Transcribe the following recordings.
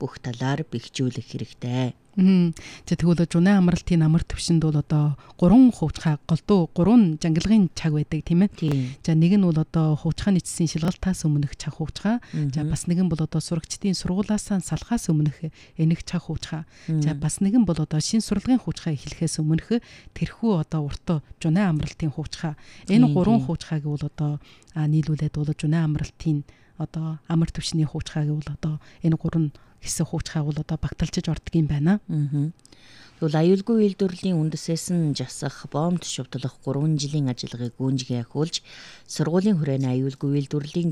бүх талаар бэхжүүлэх хэрэгтэй. За тэгвэл жунаа амралтын амар төвшөнд бол одоо 3 хуучгаа голдуу 3 жангилгын чаг байдаг тийм ээ. За нэг нь бол одоо хуучгаа нийцсэн шилгалтаас өмнөх чаг хуучгаа. За бас нэг нь бол одоо сурагчдын сургуулаасаа салхаас өмнөх энэх чаг хуучгаа. За бас нэг нь бол одоо шин сурлагын хуучгаа эхлэхээс өмнөх тэрхүү одоо урт жунаа амралтын хуучгаа. Энэ 3 хуучгааг бол одоо нийлүүлээд бол жунаа амралтын одоо амар төвшний хуучгааг бол одоо энэ 3 хэсэг хуучгааг бол одоо багталчиж ордог юм байна. Тэгвэл аюулгүй үйлдвэрлэлийн үндэсээс нь жасах, боомт шувтлах 3 жилийн ажиллагааг гүнжгий ахиулж, сургуулийн хүрээний аюулгүй үйлдвэрлэлийн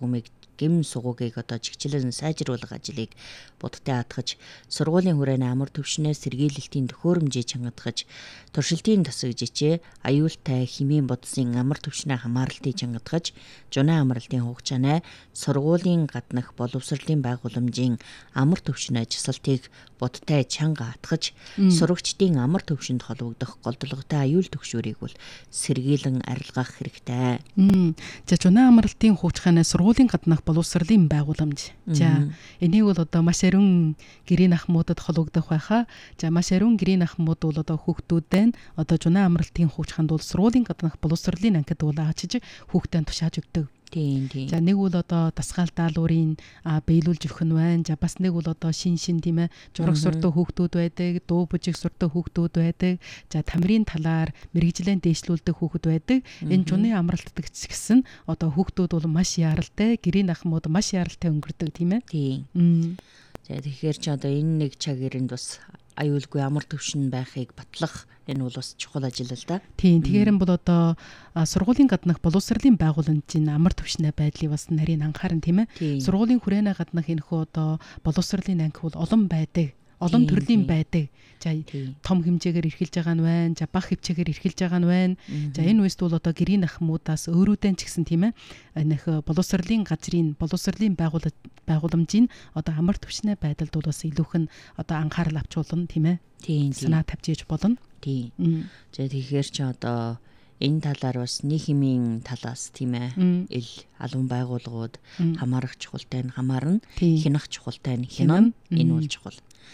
гэм сугуугийг одоо чигчлэн сайжруулах ажлыг будтай хатгаж, сургуулийн хүрээний амар төвшнөө сэргийлэлтийн төхөөрөмжийг чангадгаж, туршилтын тасаг жичээ, аюултай химийн бодсын амар төвшнөө хамааралтыг чангадгаж, жунаа амралтын хугацааны сургуулийн гаднах боловсролын байгууламжийн амар төвшнөө жисалтыг будтай чанга хатгаж, сурагчдын амар төвшөнд холбогдох голдлоготой аюул төгшөөрийг бол сэргийлэн арилгах хэрэгтэй. За жунаа амралтын хугацааны сургуулийн гаднах боловсролын байгууламж. За энийг бол одоо маш ариун гэрийн ахмуудад холбогдох байхаа. За маш ариун гэрийн ахмууд бол одоо хүүхдүүдэн одоо жунаа амралтын хугацаанд бол сургуулийн гаднах боловсролын анхид бол аачиж хүүхдэд тушааж өгдөг. Тийм. За нэг бол одоо дасгаал даалуурын биелүүлж өгөх нь байна. За бас нэг бол одоо шин тийм ээ жураг сурдаг хүүхдүүд байдаг, дуу бүжиг сурдаг хүүхдүүд байдаг. За тамирын талаар мэрэгжлэн дээшлүүлдэг хүүхэд байдаг. Энэ жуны амралтдаг гэсэн одоо хүүхдүүд бол маш яралтай, гэрийн ахмууд маш яралтай өнгөрдөг тийм ээ. Тийм. За тэгэхээр чи одоо энэ нэг чагирэнд бас аюулгүй амар төвшин байхыг батлах энэ бол бас чухал ажил л да. Тийм. Тэгэхээр бол одоо сургуулийн гаднах боловсролын байгууламжийн амар төвшний байдлыг бас нарийн анхаарна тийм ээ. Сургуулийн хүрээний гаднах энэхүү одоо боловсролын анги бол олон байдаг. Олон төрлийн байдаг. За том хэмжээгээр эрхэлж байгаа нь байна. За бага хэмжээгээр эрхэлж байгаа нь байна. За энэ үест бол одоо гэрийн ахмуудаас өөрүүдэн ч гэсэн тийм ээ. Энэх боловсролын газрын боловсролын байгууламжийн одоо амар төвшний байдалд бол бас илүүх нь одоо анхаарал авчулна тийм ээ. Тийм. Санаа тавьж болно. Тийм. За тэгэхээр чи одоо энэ талаар бас нийгмийн талаас тийм ээ ил албан байгууллагууд хамаарах чухалтай нь хамаарна, хянах чухалтай нь хянана. Энэ бол чухал.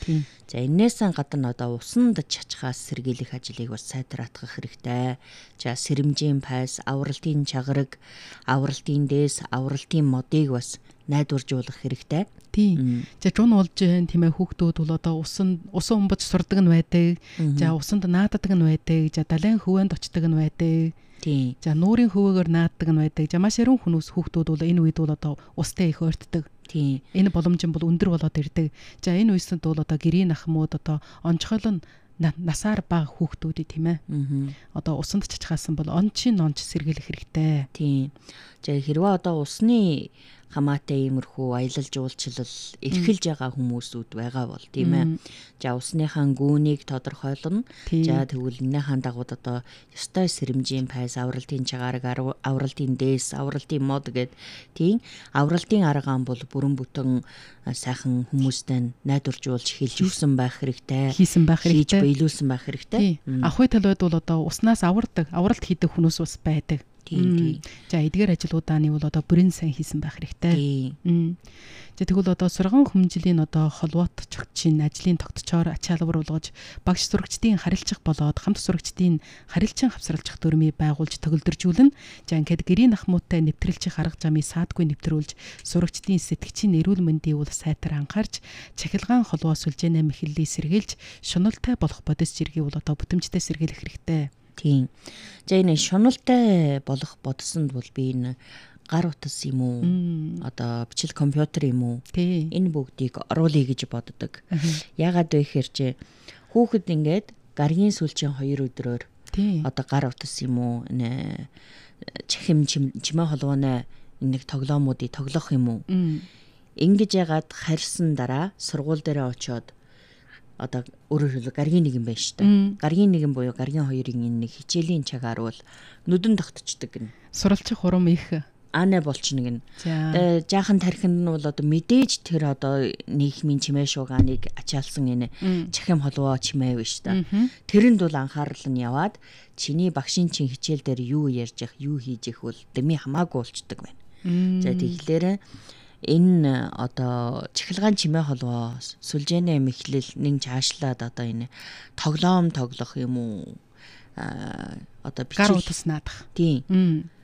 За энээс гадна одоо усанд чачхаас сэргийлэх ажлыг бас сайдраатгах хэрэгтэй. За сэрэмжийн пайс, авралтын чагараг, авралтын дээс, авралтын модыг бас найдваржуулах хэрэгтэй. Тийм. За жун болж тийм ээ хүүхдүүд бол одоо усан өмбөж сурдаг нь байдаг. За усанд нааддаг нь байдаг. За далайн хөвөнд очдог нь байдаг. Тийм. За нуурын хөвөөгөр нааддаг нь байдаг. За маш ариун хүмүүс хүүхдүүд бол энэ үед бол одоо устай их ойртдог. Тийм. Энэ боломж нь бол өндөр болоод ирдэг. За энэ үеинд бол одоо гэрийн ахмууд одоо онцгойл нь насаар бага хүүхдүүд тийм ээ. Одоо усанд чачгаасан бол онч сэргийлэх хэрэгтэй. Тийм. За хэрвээ одоо усны хамаатай иймэрхүү аялал жуулчлал эрхэлж байгаа хүмүүсүүд байгаа бол тийм ээ. За усныхаа гүүнийг тодорхойлно. За тэгвэл энэхаа дагуу одоо ёстой сэрэмжийн пайс, авралтын чагараг, авралтын дээс, авралтын мод гэд тийм авралтын аргаан бол бүрэн бүтэн сайхан хүмүүстэй найдваржуулж хэлж өгсөн байх хэрэгтэй. Хийсэн байх хэрэгтэй. Хийж биелүүлсэн байх хэрэгтэй. Ахуй талууд бол одоо уснаас авралт хийдэг хүмүүс бас байдаг. Тийм. За эдгээр ажлуудааны бол одоо бүрэн сайн хийсэн байх хэрэгтэй. За тэгвэл одоо сургууль хүмүүжлийн одоо холбоот чогтчийн ажлын тогтцоор ачаалбар болгож багш сурагчдын харилцах болоод хамт сурагчдын харилцан хавсралжих дүрмийг байгуулж төгөлдржүүлнэ. За ингээд гэрийн ахмуудтай нэвтрэлчих арга замыг саадгүй нэвтрүүлж сурагчдын сэтгчийн эрүүл мэндийг бол сайтар анхаарч цахилгаан холбоо сүлжээнэ мэхлэлийг сэргийлж шуналтай болох бодис зэргийг бол одоо бүтэмжтэй сэргийлэх хэрэгтэй. Тийм. За энэ шуналтай болох бодсонд бол би энэ гар утас юм уу? Одоо бичил компьютер юм уу? Энэ бүгдийг оруулъя гэж боддог. Яагаад вэ гэхээр чи хүүхэд ингээд гаргийн сүүлчийн 2 өдрөөр одоо гар утас юм уу? Энэ чихэм чимээ холбооны нэг тоглоомуудыг тоглох юм уу? Ингэж яагаад харьсан дараа сургууль дээрээ очиод одоо өөрөөр хэлбэл гаргийн нэг юм байна шүү дээ. Гаргийн нэг юм буюу гаргийн 2-ын энэ нэг хичээлийн цагаар бол нүдэн тогтцдог гин. Суралцах хурам их анаа болчихно гин. Жаахан тархинд нь бол одоо мэдээж тэр одоо нийгмийн чимээ шуугааныг ачаалсан энэ чахим холбоо чимээ байна шүү дээ. Тэрэнд бол анхаарал нь яваад чиний багшийн чин хичээл дээр юу ярьж явах, юу хийж явах бол дэми хамаагүй болчдөг байна. За тэгэхээр энэ одоо чихэлгаан чимээ холбоо сүлжээний мэхлэл нэг чаашлаад одоо энэ тоглоом тоглох юм уу одоо гар утас наадах. Тийм.